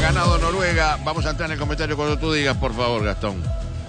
ganado Noruega. Vamos a entrar en el comentario cuando tú digas, por favor, Gastón.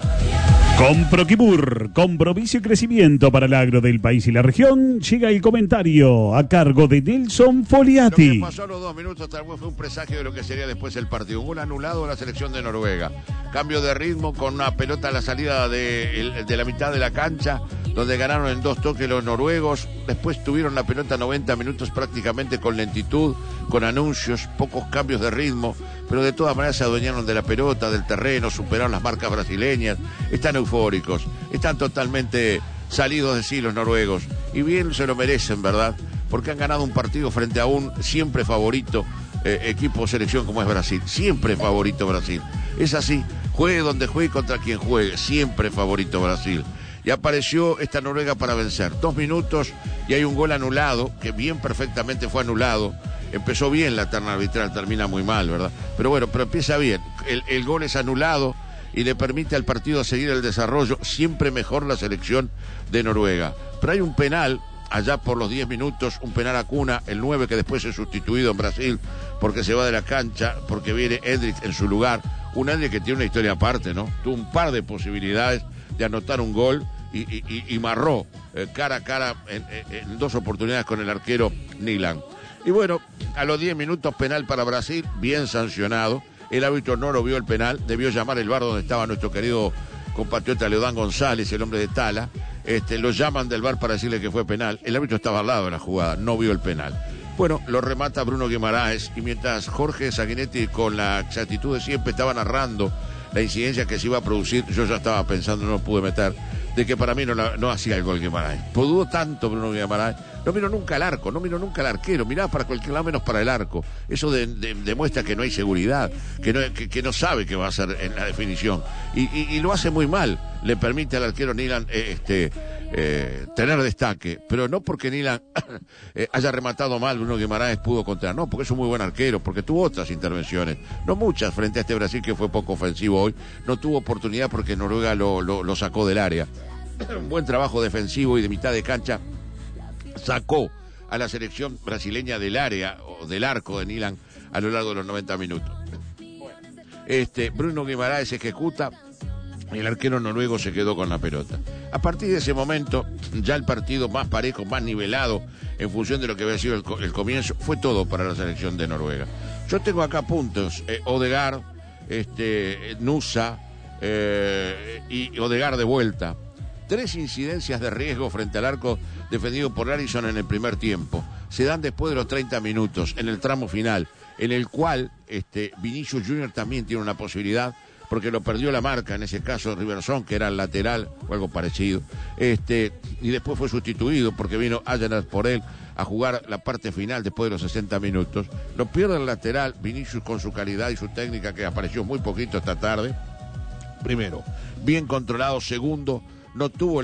Con Proquibur, compromiso y crecimiento para el agro del país y la región, llega el comentario a cargo de Nelson Foliati. Lo que pasó a los 2 minutos tal vez fue un presagio de lo que sería después el partido. Un gol anulado a la selección de Noruega. Cambio de ritmo con una pelota a la salida de la mitad de la cancha, donde ganaron en 2 toques los noruegos. Después tuvieron la pelota 90 minutos prácticamente con lentitud, con anuncios, pocos cambios de ritmo, pero de todas maneras se adueñaron de la pelota, del terreno, superaron las marcas brasileñas, están eufóricos, están totalmente salidos de sí los noruegos, y bien se lo merecen, ¿verdad? Porque han ganado un partido frente a un siempre favorito equipo o selección como es Brasil, siempre favorito Brasil, es así, juegue donde juegue contra quien juegue, siempre favorito Brasil. Y apareció esta Noruega para vencer. 2 minutos y hay un gol anulado, que bien perfectamente fue anulado. Empezó bien la terna arbitral, termina muy mal, ¿verdad? Pero bueno, pero empieza bien. El gol es anulado y le permite al partido seguir el desarrollo. Siempre mejor la selección de Noruega. Pero hay un penal, allá por los 10 minutos, un penal a Cuna, el 9 que después es sustituido en Brasil porque se va de la cancha, porque viene Edric en su lugar. Un Edric que tiene una historia aparte, ¿no? Tuvo un par de posibilidades de anotar un gol y marró cara a cara en 2 oportunidades con el arquero Nilan. Y bueno, a los 10 minutos penal para Brasil, bien sancionado. El árbitro no lo vio el penal, debió llamar el VAR donde estaba nuestro querido compatriota Leodán González, el hombre de Tala. Lo llaman del VAR para decirle que fue penal. El árbitro estaba al lado de la jugada, no vio el penal. Bueno, lo remata Bruno Guimaraes, y mientras Jorge Sanguinetti con la exactitud de siempre estaba narrando la incidencia que se iba a producir, yo ya estaba pensando, no lo pude meter, de que para mí no hacía el gol Guimaraes. Dudó tanto Bruno Guimaraes, no miró nunca al arco, no miró nunca al arquero, miraba para cualquier lado menos para el arco. Eso demuestra que no hay seguridad, que no sabe qué va a hacer en la definición. Y lo hace muy mal, le permite al arquero Nilan tener destaque, pero no porque Nilan haya rematado mal, Bruno Guimaraes pudo contra, no, porque es un muy buen arquero, porque tuvo otras intervenciones, no muchas, frente a este Brasil que fue poco ofensivo hoy, no tuvo oportunidad porque Noruega lo sacó del área. Un buen trabajo defensivo y de mitad de cancha sacó a la selección brasileña del área o del arco de Nilan a lo largo de los 90 minutos. Bruno Guimaraes ejecuta y el arquero noruego se quedó con la pelota. A partir de ese momento, ya el partido más parejo, más nivelado, en función de lo que había sido el comienzo, fue todo para la selección de Noruega. Yo tengo acá puntos, Odegaard, Nusa y Odegaard de vuelta. 3 incidencias de riesgo frente al arco defendido por Alisson en el primer tiempo. Se dan después de los 30 minutos, en el tramo final, en el cual Vinicius Junior también tiene una posibilidad, porque lo perdió la marca, en ese caso Riversson, que era el lateral o algo parecido, y después fue sustituido porque vino Ajanar por él a jugar la parte final después de los 60 minutos. Lo pierde el lateral, Vinicius con su calidad y su técnica, que apareció muy poquito esta tarde. Primero, bien controlado. Segundo, no tuvo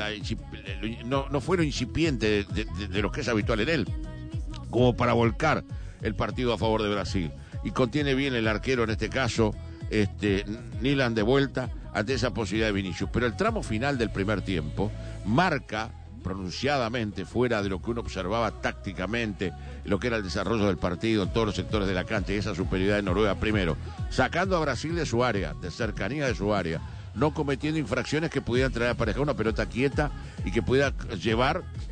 no fue lo incipiente de lo que es habitual en él, como para volcar el partido a favor de Brasil. Y contiene bien el arquero, en este caso, Nilan de vuelta ante esa posibilidad de Vinicius. Pero el tramo final del primer tiempo marca pronunciadamente, fuera de lo que uno observaba tácticamente, lo que era el desarrollo del partido en todos los sectores de la cancha, y esa superioridad de Noruega. Primero, sacando a Brasil de su área, de cercanía de su área, no cometiendo infracciones que pudieran traer aparejada una pelota quieta y que pudiera llevar